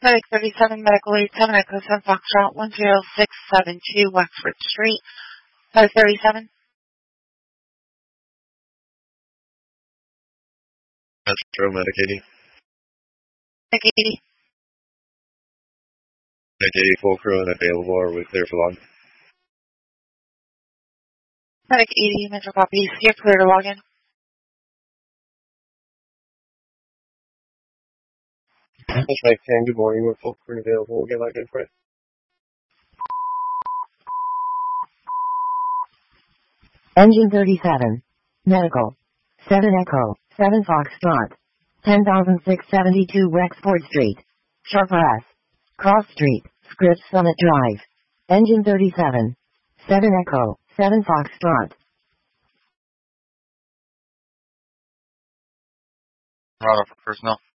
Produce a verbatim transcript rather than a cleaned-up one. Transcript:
Medic thirty-seven, Medical eighty-seven, Echo seven, Foxtrot one zero six seven two, Wexford Street. Medic thirty-seven. Metro, Medic eighty. Medic eighty. Medic eighty, full crew and available. Are we clear for log? Medic eighty, Metro copy. You're clear to log in. That's Mike ten, good morning. We're full crew and available. We'll get logged in for it. Engine thirty-seven. Medical. seven Echo. seven Foxtrot. ten thousand six hundred seventy-two Wexford Street. Sharper S. Cross Street. Scripps Summit Drive. Engine thirty-seven. seven Echo. seven Foxtrot. Route for personnel.